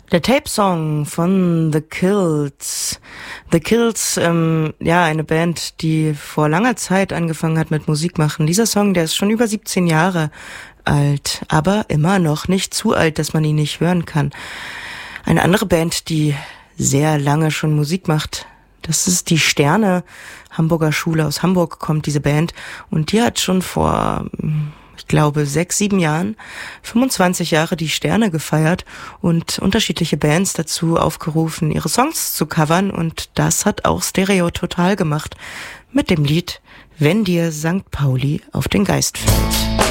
Der Tape-Song von The Kills. The Kills, eine Band, die vor langer Zeit angefangen hat mit Musik machen. Dieser Song, der ist schon über 17 Jahre alt, aber immer noch nicht zu alt, dass man ihn nicht hören kann. Eine andere Band, die sehr lange schon Musik macht, das ist die Sterne, Hamburger Schule. Aus Hamburg kommt diese Band und die hat schon vor, ich glaube, 6, 7 Jahren, 25 Jahre die Sterne gefeiert und unterschiedliche Bands dazu aufgerufen, ihre Songs zu covern, und das hat auch Stereo Total gemacht mit dem Lied Wenn dir St. Pauli auf den Geist fällt.